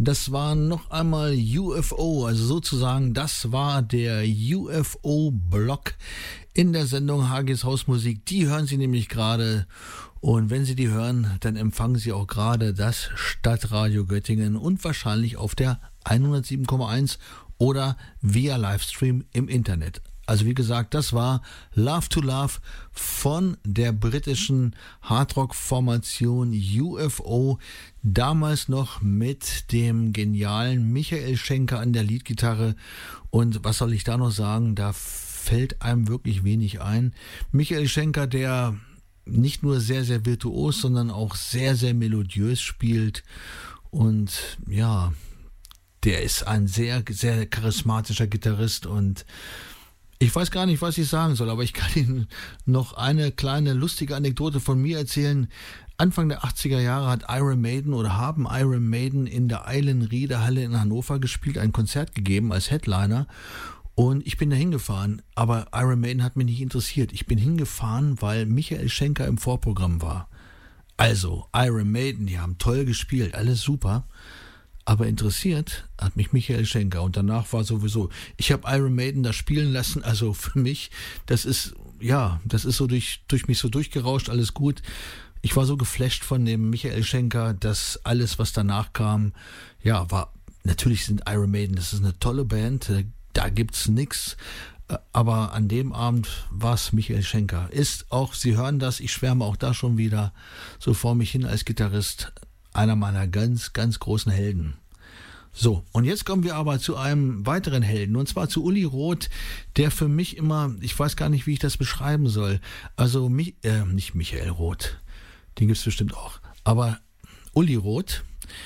Das war noch einmal UFO, also sozusagen, das war der UFO-Block in der Sendung HGs Hausmusik. Die hören Sie nämlich gerade. Und wenn Sie die hören, dann empfangen Sie auch gerade das Stadtradio Göttingen und wahrscheinlich auf der 107,1 oder via Livestream im Internet. Also wie gesagt, das war Love to Love von der britischen Hardrock-Formation UFO, damals noch mit dem genialen Michael Schenker an der Leadgitarre. Und was soll ich da noch sagen, da fällt einem wirklich wenig ein. Michael Schenker, der nicht nur sehr, sehr virtuos, sondern auch sehr, sehr melodiös spielt. Und ja, der ist ein sehr, sehr charismatischer Gitarrist und ich weiß gar nicht, was ich sagen soll, aber ich kann Ihnen noch eine kleine lustige Anekdote von mir erzählen. Anfang der 80er Jahre haben Iron Maiden in der Eilen-Riede-Halle in Hannover gespielt, ein Konzert gegeben als Headliner. Und ich bin da hingefahren, aber Iron Maiden hat mich nicht interessiert. Ich bin hingefahren, weil Michael Schenker im Vorprogramm war. Also, Iron Maiden, die haben toll gespielt, alles super. Aber interessiert hat mich Michael Schenker und danach war sowieso, ich habe Iron Maiden da spielen lassen, also für mich, das ist so durch mich so durchgerauscht, alles gut. Ich war so geflasht von dem Michael Schenker, dass alles, was danach kam, natürlich sind Iron Maiden, das ist eine tolle Band, da gibt's nix, aber an dem Abend war es Michael Schenker. Ist auch, Sie hören das, ich schwärme auch da schon wieder so vor mich hin als Gitarrist, einer meiner ganz, ganz großen Helden. So, und jetzt kommen wir aber zu einem weiteren Helden, und zwar zu Uli Roth, der für mich immer, ich weiß gar nicht, wie ich das beschreiben soll, also nicht Michael Roth, den gibt's bestimmt auch, aber Uli Roth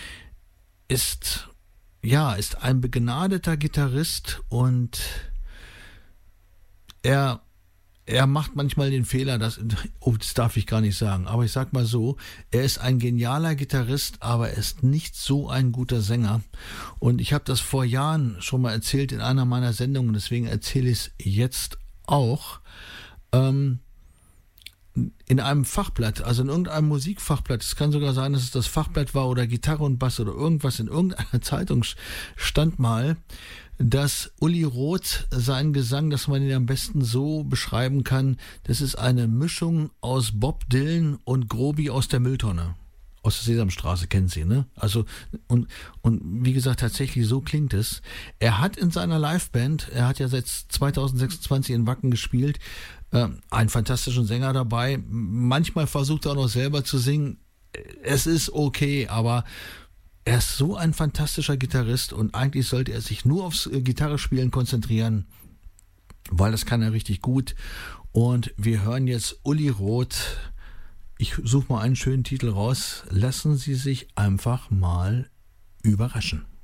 ist ein begnadeter Gitarrist und er macht manchmal den Fehler, das darf ich gar nicht sagen, aber ich sag mal so, er ist ein genialer Gitarrist, aber er ist nicht so ein guter Sänger. Und ich habe das vor Jahren schon mal erzählt in einer meiner Sendungen, deswegen erzähle ich es jetzt auch. In einem Fachblatt, also in irgendeinem Musikfachblatt, es kann sogar sein, dass es das Fachblatt war oder Gitarre und Bass oder irgendwas, in irgendeiner Zeitung stand mal, dass Uli Roth seinen Gesang, dass man ihn am besten so beschreiben kann, das ist eine Mischung aus Bob Dylan und Grobi aus der Mülltonne. Aus der Sesamstraße, kennen Sie, ne? Also, und wie gesagt, tatsächlich so klingt es. Er hat in seiner Liveband, er hat ja seit 2026 in Wacken gespielt, einen fantastischen Sänger dabei. Manchmal versucht er auch noch selber zu singen. Es ist okay, aber er ist so ein fantastischer Gitarrist und eigentlich sollte er sich nur aufs Gitarrespielen konzentrieren, weil das kann er richtig gut. Und wir hören jetzt Uli Roth. Ich suche mal einen schönen Titel raus. Lassen Sie sich einfach mal überraschen.